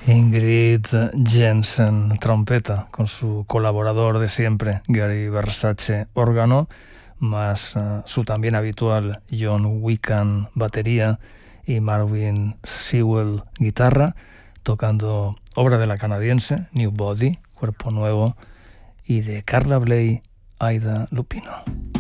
Ingrid Jensen, trompeta, con su colaborador de siempre, Gary Versace, órgano, más su también habitual John Wickham, batería, y Marvin Sewell, guitarra, tocando obra de la canadiense New Body, Cuerpo Nuevo, y de Carla Bley, Aida Lupino.